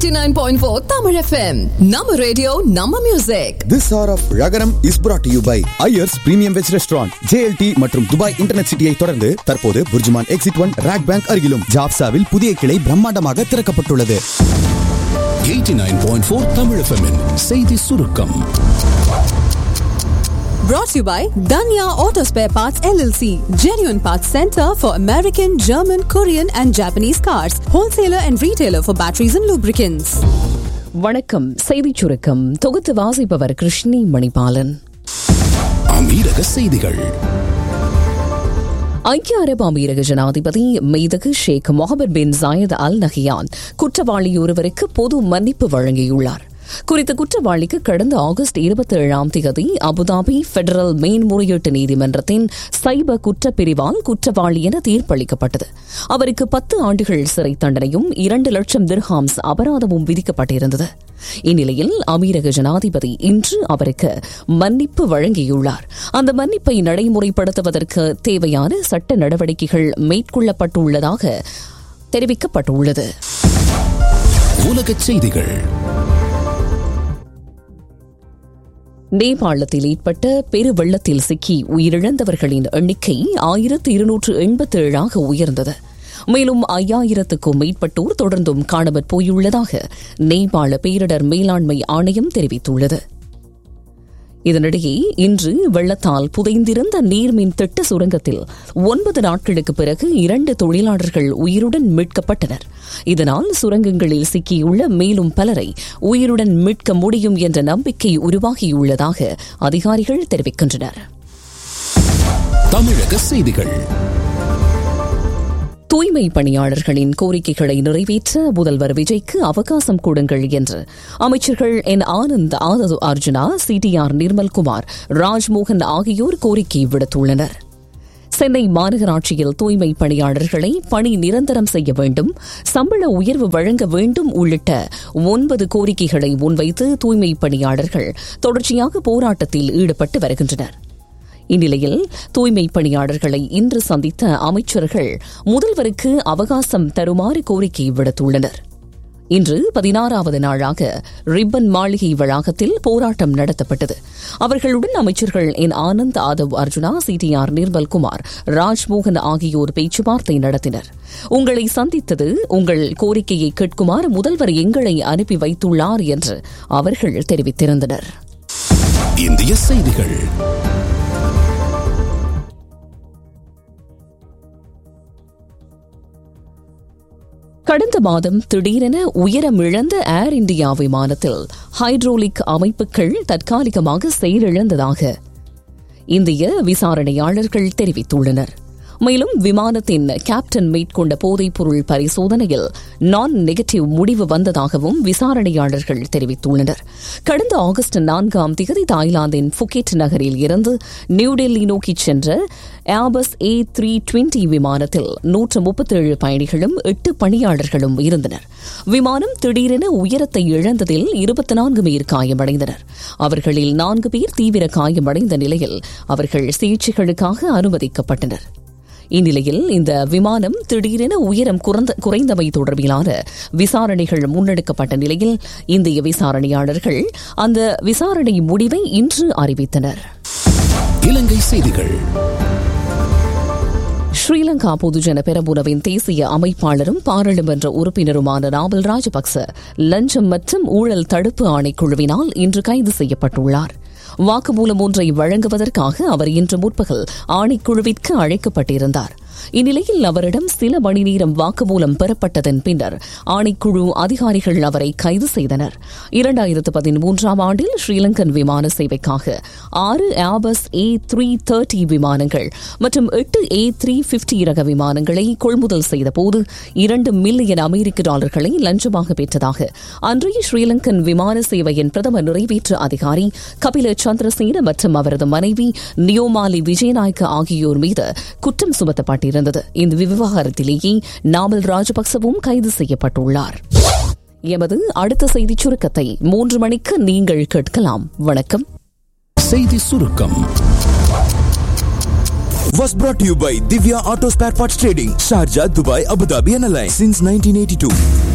89.4 Tamil FM. Nama radio, Nama music. This hour of Ragaram is brought to you by Ayers Premium Veg Restaurant, JLT மற்றும் Dubai internet சிட்டியை தொடர்ந்து தற்போது BurJuman exit 1 rock bank அருகிலும் ஜாப்சாவில் புதிய கிளை பிரம்மாண்டமாக திறக்கப்பட்டுள்ளது. 89.4 Tamil FM செய்தி சுருக்கம். Brought to you by Danya Auto Spare Parts LLC, genuine parts center for American, German, Korean and Japanese cars, wholesaler and retailer for batteries and lubricants. வணக்கம். செய்திச் சுருக்கம் தொகுத்து வாசிப்பவர் கிருஷ்ணி மணிபாலன். அமீரக செய்திகள். ஐக்கிய அரபு அமீரக ஜனாதிபதி மெய்தகு ஷேக் Mohammed bin Zayed Al Nahyan குற்றவாளி ஒருவருக்கு பொது மன்னிப்பு வழங்கியுள்ளார். குறித்த குற்றவாளிக்கு கடந்த ஆகஸ்ட் 27 அபுதாபி பெடரல் மேன்முறையீட்டு நீதிமன்றத்தின் சைபர் குற்றப்பிரிவால் குற்றவாளி என தீர்ப்பளிக்கப்பட்டது. அவருக்கு 10 ஆண்டுகள் சிறை தண்டனையும் 2 லட்சம் திர்ஹாம்ஸ் அபராதமும் விதிக்கப்பட்டிருந்தது. இந்நிலையில் அமீரக ஜனாதிபதி இன்று அவருக்கு மன்னிப்பு வழங்கியுள்ளார். அந்த மன்னிப்பை நடைமுறைப்படுத்துவதற்கு தேவையான சட்ட நடவடிக்கைகள் மேற்கொள்ளப்பட்டுள்ளதாக தெரிவிக்கப்பட்டுள்ளது. உலகச் செய்திகள். நேபாளத்தில் ஏற்பட்ட பெருவெள்ளத்தில் சிக்கி உயிரிழந்தவர்களின் எண்ணிக்கை 1287 உயர்ந்தது. மேலும் 5000க்கும் மேற்பட்டோர் தொடர்ந்தும் காணாமற் போயுள்ளதாக நேபாள பேரிடர் மேலாண்மை ஆணையம் தெரிவித்துள்ளது. இதனிடையே இன்று வெள்ளத்தால் புதைந்திருந்த நீர்மின் திட்ட சுரங்கத்தில் 9 நாட்களுக்கு பிறகு 2 தொழிலாளர்கள் உயிருடன் மீட்கப்பட்டனர். இதனால் சுரங்கங்களில் சிக்கியுள்ள மேலும் பலரை உயிருடன் மீட்க முடியும் என்ற நம்பிக்கை உருவாகியுள்ளதாக அதிகாரிகள் தெரிவிக்கின்றனர். தமிழக செய்திகள். தூய்மை பணியாளர்களின் கோரிக்கைகளை நிறைவேற்ற முதல்வர் விஜய்க்கு அவகாசம் கொடுங்கள் என்று அமைச்சர்கள் என் ஆனந்த், ஆதவ் அர்ஜுனா, CTR நிர்மல்குமார், ராஜ்மோகன் ஆகியோர் கோரிக்கை விடுத்துள்ளனர். சென்னை மாநகராட்சியில் தூய்மை பணியாளர்களை பணி நிரந்தரம் செய்ய வேண்டும், சம்பள உயர்வு வழங்க வேண்டும் உள்ளிட்ட 9 கோரிக்கைகளை முன்வைத்து தூய்மை பணியாளர்கள் தொடர்ச்சியாக போராட்டத்தில் ஈடுபட்டு வருகின்றனர். இந்நிலையில் தூய்மை பணியாளர்களை இன்று சந்தித்த அமைச்சர்கள் முதல்வருக்கு அவகாசம் தருமாறு கோரிக்கை விடுத்துள்ளனர். இன்று 16வது நாளாக ரிப்பன் மாளிகை வளாகத்தில் போராட்டம் நடத்தப்பட்டது. அவர்களுடன் அமைச்சர்கள் என் ஆனந்த், ஆதவ் அர்ஜுனா, CTR நிர்மல்குமார், ராஜ்மோகன் ஆகியோர் பேச்சுவார்த்தை நடத்தினர். உங்களை சந்தித்தது உங்கள் கோரிக்கையை கேட்குமாறு முதல்வர் எங்களை அனுப்பி வைத்துள்ளார் என்று அவர்கள் தெரிவித்திருந்தனர். இந்திய செய்திகள். கடந்த மாதம் திடீரென உயரமிழந்த ஏர் இண்டியா விமானத்தில் ஹைட்ரோலிக் அமைப்புகள் தற்காலிகமாக செயலிழந்ததாக இந்திய விசாரணையாளர்கள் தெரிவித்துள்ளனர். மேலும் விமானத்தின் கேப்டன் மேற்கொண்ட போதைப்பொருள் பரிசோதனையில் நான் நெகட்டிவ் முடிவு வந்ததாகவும் விசாரணையாளர்கள் தெரிவித்துள்ளனர். கடந்த ஆகஸ்ட் 4 தாய்லாந்தின் புகெட் நகரில் இருந்து நியூடெல்லி நோக்கி சென்ற ஏர்பஸ் A320 விமானத்தில் 137 பயணிகளும் 8 பணியாளர்களும் இருந்தனர். விமானம் திடீரென உயரத்தை இழந்ததில் 24 பேர் காயமடைந்தனர். அவர்களில் 4 பேர் தீவிர காயமடைந்த நிலையில் அவர்கள் சிகிச்சைகளுக்காக அனுமதிக்கப்பட்டனர். இந்நிலையில் இந்த விமானம் திடீரென உயரம் குறைந்தவை தொடர்பிலான விசாரணைகள் முன்னெடுக்கப்பட்ட நிலையில் இந்திய விசாரணையாளர்கள் அந்த விசாரணை முடிவை இன்று அறிவித்தனர். இலங்கை செய்திகள். ஸ்ரீலங்கா பொதுஜன பெரமுனவின் தேசிய அமைப்பாளரும் பாராளுமன்ற உறுப்பினருமான நாமல் ராஜபக்ச லஞ்சம் மற்றும் ஊழல் தடுப்பு ஆணைக்குழுவினால் இன்று கைது செய்யப்பட்டுள்ளார். வாக்குமூலம் ஒன்றை வழங்குவதற்காக அவர் இன்று முற்பகல் ஆணைக்குழுவிற்கு அழைக்கப்பட்டிருந்தார். இந்நிலையில் அவரிடம் சில மணி நேரம் வாக்குமூலம் பெறப்பட்டதன் பின்னர் ஆணைக்குழு அதிகாரிகள் அவரை கைது செய்தனர். 2013 ஆண்டில் ஸ்ரீலங்கன் விமான சேவைக்காக 6 ஏர்பஸ் A330 விமானங்கள் மற்றும் 8 A350 ரக விமானங்களை கொள்முதல் செய்தபோது $2 மில்லியன் அமெரிக்க லஞ்சமாக பெற்றதாக அன்றைய ஸ்ரீலங்கன் விமான சேவையின் பிரதம நிறைவேற்று அதிகாரி கபில சந்திரசேன மற்றும் அவரது மனைவி நியோமாலி விஜயநாயக்க ஆகியோர் மீது குற்றம் சுமத்தப்பட்டிருந்தது. இந்த விவகாரத்திலேயே நாமல் ராஜபக்சவும் கைது செய்யப்பட்டுள்ளார். எமது அடுத்த செய்திச் சுருக்கத்தை 3 மணிக்கு நீங்கள் கேட்கலாம். வணக்கம். செய்தி சுருக்கம் Was brought to you by Divya Auto Spare Parts Trading, Sharjah, Dubai, Abu Dhabi and Alliance since 1982.